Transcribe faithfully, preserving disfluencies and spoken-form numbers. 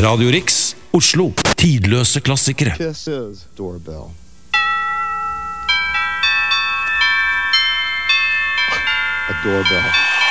Radio Rix, Oslo. Tidløse klassikere. This is Doorbell. A doorbell.